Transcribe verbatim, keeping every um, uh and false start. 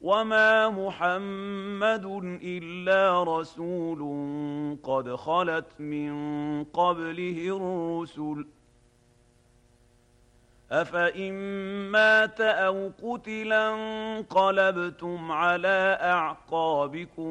وما محمد إلا رسول قد خلت من قبله الرسل أفإن مات أو قتلا انقلبتم على أعقابكم